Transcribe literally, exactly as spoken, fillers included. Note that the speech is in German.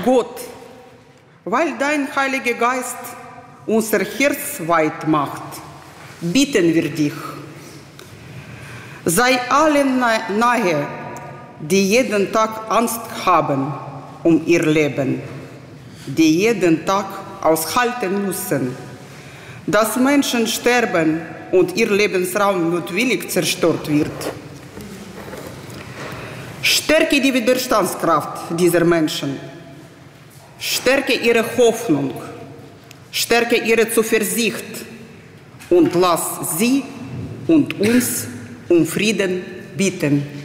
Gott, weil dein Heiliger Geist unser Herz weit macht, bitten wir dich. Sei allen nahe, die jeden Tag Angst haben um ihr Leben, die jeden Tag aushalten müssen, dass Menschen sterben und ihr Lebensraum mutwillig zerstört wird. Stärke die Widerstandskraft dieser Menschen, stärke ihre Hoffnung, stärke ihre Zuversicht und lass sie und uns um Frieden bitten.